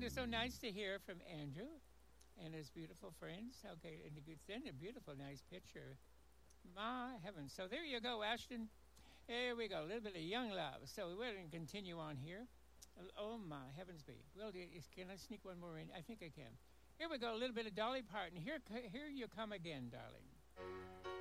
And it's so nice to hear from Andrew and his beautiful friends. Okay, and you send a beautiful, nice picture. My heavens. So there you go, Ashton. Here we go. A little bit of young love. So we're going to continue on here. Oh, my heavens be. Well, can I sneak one more in? I think I can. Here we go. A little bit of Dolly Parton. Here you come again, darling.